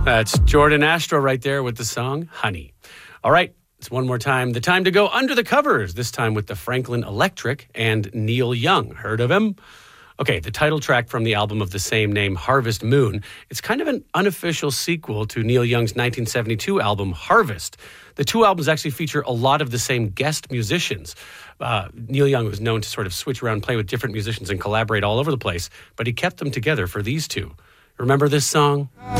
That's Jordan Astro right there with the song Honey. All right, it's one more time. The time to go under the covers, this time with the Franklin Electric and Neil Young. Heard of him? Okay, the title track from the album of the same name, Harvest Moon, it's kind of an unofficial sequel to Neil Young's 1972 album, Harvest. The two albums actually feature a lot of the same guest musicians. Neil Young was known to sort of switch around, play with different musicians and collaborate all over the place, but he kept them together for these two. Remember this song?